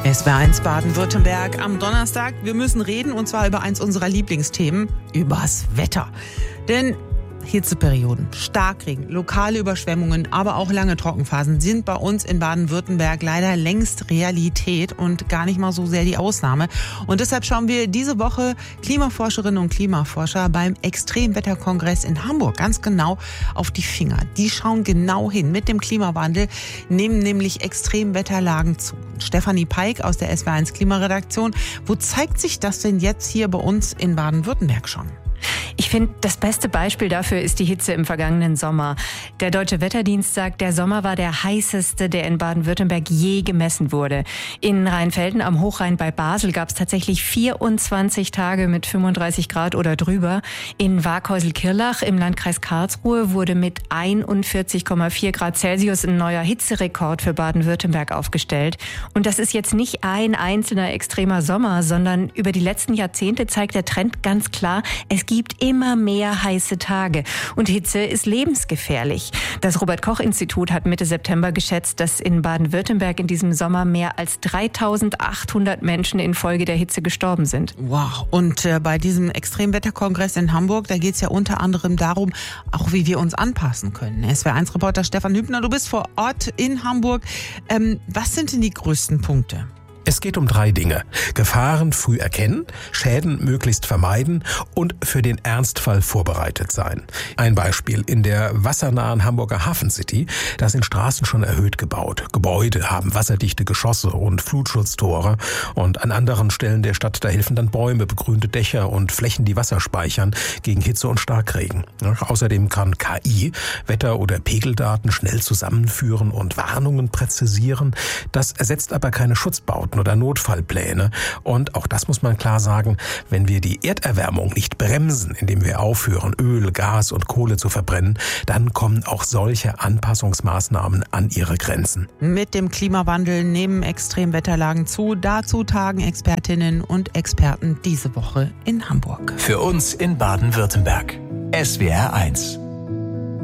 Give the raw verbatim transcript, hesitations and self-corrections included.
S W R eins Baden-Württemberg am Donnerstag. Wir müssen reden, und zwar über eins unserer Lieblingsthemen, übers Wetter. Denn Hitzeperioden, Starkregen, lokale Überschwemmungen, aber auch lange Trockenphasen sind bei uns in Baden-Württemberg leider längst Realität und gar nicht mal so sehr die Ausnahme. Und deshalb schauen wir diese Woche Klimaforscherinnen und Klimaforscher beim Extremwetterkongress in Hamburg ganz genau auf die Finger. Die schauen genau hin. Mit dem Klimawandel nehmen nämlich Extremwetterlagen zu. Stefanie Peik aus der S W R eins Klimaredaktion. Wo zeigt sich das denn jetzt hier bei uns in Baden-Württemberg schon? Ich finde, das beste Beispiel dafür ist die Hitze im vergangenen Sommer. Der Deutsche Wetterdienst sagt, der Sommer war der heißeste, der in Baden-Württemberg je gemessen wurde. In Rheinfelden am Hochrhein bei Basel gab es tatsächlich vierundzwanzig Tage mit fünfunddreißig Grad oder drüber. In Waghäusel-Kirlach im Landkreis Karlsruhe wurde mit einundvierzig Komma vier Grad Celsius ein neuer Hitzerekord für Baden-Württemberg aufgestellt. Und das ist jetzt nicht ein einzelner extremer Sommer, sondern über die letzten Jahrzehnte zeigt der Trend ganz klar, es gibt immer mehr heiße Tage. Und Hitze ist lebensgefährlich. Das Robert-Koch-Institut hat Mitte September geschätzt, dass in Baden-Württemberg in diesem Sommer mehr als dreitausendachthundert Menschen infolge der Hitze gestorben sind. Wow. Und äh, bei diesem Extremwetterkongress in Hamburg, da geht es ja unter anderem darum, auch wie wir uns anpassen können. S W R eins Reporter Stefan Hübner, du bist vor Ort in Hamburg. Ähm, was sind denn die größten Punkte? Es geht um drei Dinge. Gefahren früh erkennen, Schäden möglichst vermeiden und für den Ernstfall vorbereitet sein. Ein Beispiel: In der wassernahen Hamburger Hafen City, da sind Straßen schon erhöht gebaut. Gebäude haben wasserdichte Geschosse und Flutschutztore. Und an anderen Stellen der Stadt, da helfen dann Bäume, begrünte Dächer und Flächen, die Wasser speichern gegen Hitze und Starkregen. Ja, außerdem kann K I Wetter- oder Pegeldaten schnell zusammenführen und Warnungen präzisieren. Das ersetzt aber keine Schutzbauten oder Notfallpläne. Und auch das muss man klar sagen, wenn wir die Erderwärmung nicht bremsen, indem wir aufhören, Öl, Gas und Kohle zu verbrennen, dann kommen auch solche Anpassungsmaßnahmen an ihre Grenzen. Mit dem Klimawandel nehmen Extremwetterlagen zu. Dazu tagen Expertinnen und Experten diese Woche in Hamburg. Für uns in Baden-Württemberg. S W R eins.